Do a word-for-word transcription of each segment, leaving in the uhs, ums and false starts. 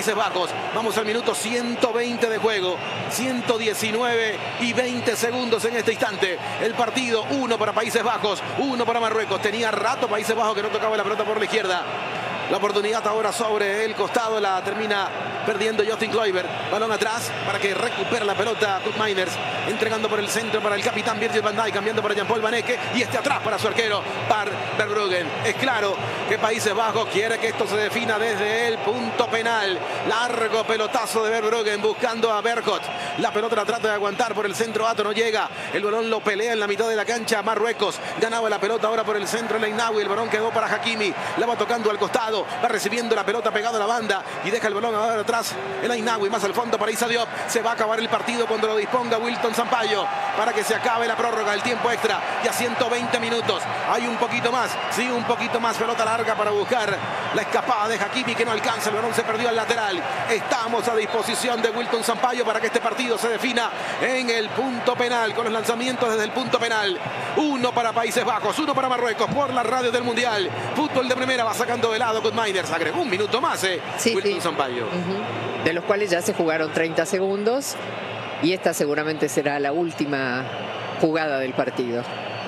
Países Bajos. Vamos al minuto ciento veinte de juego. ciento diecinueve y veinte segundos en este instante. El partido, uno para Países Bajos, uno para Marruecos. Tenía rato Países Bajos que no tocaba la pelota por la izquierda. La oportunidad ahora sobre el costado, la termina perdiendo Justin Kluivert. Balón atrás para que recupere la pelota Koop Meiners, entregando por el centro para el capitán Virgil van Dijk, cambiando para Jean-Paul Van Ecke y este atrás para su arquero Per Verbruggen. Es claro que Países Bajos quiere que esto se defina desde el punto penal. Largo pelotazo de Verbruggen buscando a Berghout. La pelota la trata de aguantar por el centro, Ato no llega. El balón lo pelea en la mitad de la cancha Marruecos. Ganaba la pelota ahora por el centro el Ainaoui. El balón quedó para Hakimi. La va tocando al costado. Va recibiendo la pelota pegado a la banda y deja el balón ahora atrás el Ainaoui, más al fondo para Issa Diop. Se va a acabar el partido cuando lo disponga Wilton Sampaio para que se acabe la prórroga, el tiempo extra. Ya ciento veinte minutos. Hay un poquito más, sí, un poquito más. Pelota larga para buscar la escapada de Hakimi que no alcanza. El balón se perdió al lateral. Estamos a disposición de Wilton Sampaio para que este partido se defina en el punto penal con los lanzamientos desde el punto penal. Uno para Países Bajos, uno para Marruecos por la radio del Mundial. Fútbol de primera va sacando de lado con Meiners. Agregó un minuto más, eh, sí, Wilton sí. Sampaio. Uh-huh. De los cuales ya se jugaron treinta segundos y esta seguramente será la última jugada del partido.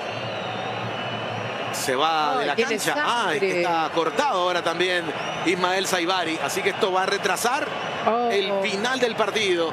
Se va oh, de la cancha. Ah, es que está cortado ahora también Ismael Saibari. Así que esto va a retrasar oh. el final del partido.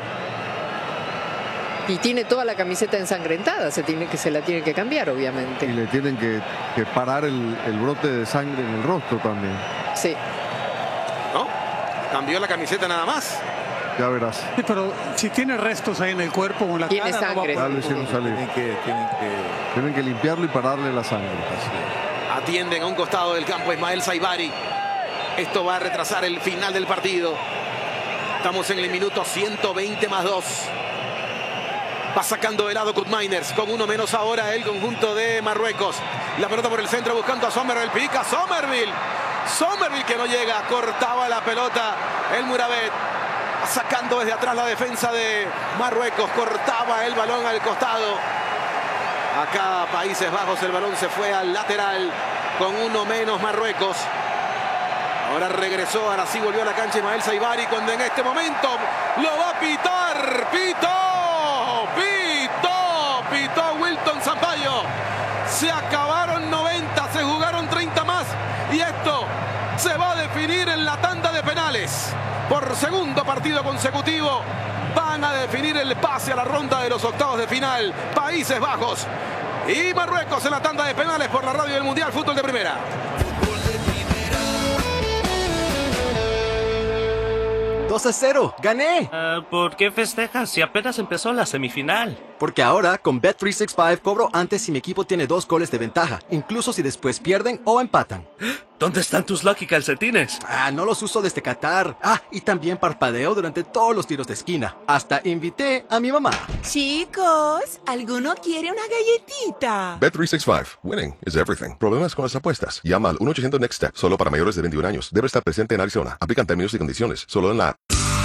Y tiene toda la camiseta ensangrentada, se, tiene que, se la tiene que cambiar, obviamente. Y le tienen que, que parar el, el brote de sangre en el rostro también. Sí. ¿No? Cambió la camiseta nada más. Ya verás. Sí, pero si tiene restos ahí en el cuerpo o en la tiene cara, sangre. no va a poder... poder... Tienen que, tienen, que, tienen que limpiarlo y pararle la sangre. Así. Atienden a un costado del campo Ismael Saibari. Esto va a retrasar el final del partido. Estamos en el minuto ciento veinte más dos. Va sacando de lado Koop Meiners. Con uno menos ahora el conjunto de Marruecos. La pelota por el centro buscando a Somerville. Pica Somerville. Somerville que no llega. Cortaba la pelota el Mourabet. Sacando desde atrás la defensa de Marruecos. Cortaba el balón al costado. Acá Países Bajos. El balón se fue al lateral. Con uno menos Marruecos. Ahora regresó. Ahora sí volvió a la cancha Ismael Saibari. Cuando en este momento lo va a pitar. ¡Pitó! Pitó, pitó Wilton Sampaio. Se acabaron noventa, se jugaron treinta más y esto se va a definir en la tanda de penales. Por segundo partido consecutivo van a definir el pase a la ronda de los octavos de final. Países Bajos y Marruecos en la tanda de penales por la radio del Mundial Fútbol de Primera. dos a cero, ¡gané! Uh, ¿Por qué festejas si apenas empezó la semifinal? Porque ahora con Bet trescientos sesenta y cinco cobro antes si mi equipo tiene dos goles de ventaja, incluso si después pierden o empatan. ¿Dónde están tus Lucky calcetines? Ah, no los uso desde Qatar. Ah, y también parpadeo durante todos los tiros de esquina. Hasta invité a mi mamá. Chicos, ¿alguno quiere una galletita? Bet trescientos sesenta y cinco. Winning is everything. ¿Problemas con las apuestas? Llama al uno ochocientos Next Step. Solo para mayores de veintiún años. Debe estar presente en Arizona. Aplican términos y condiciones. Solo en la app.